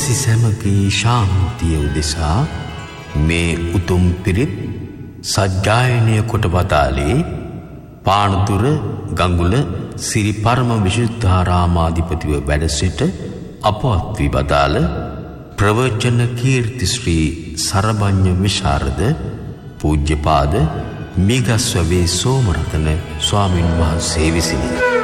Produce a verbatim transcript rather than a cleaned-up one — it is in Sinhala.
ලෝකවාසී සැමගේ ශාන්තිය උදෙසා මේ උතුම් පිරිත් සජ්ජායනය කොට වදාළේ පානදුර ගඟුල සිරි පරම විශුද්ධාරාමාධිපතිව වැඩ සිට අපවත් වී වදාළ ප්‍රවචන කීර්ති ශ්‍රී සරභඤ්ඤ විශාරද පූජ්‍යපාද මිගස්වවේ සෝමරතන ස්වාමින් වහන්සේ විසිනි.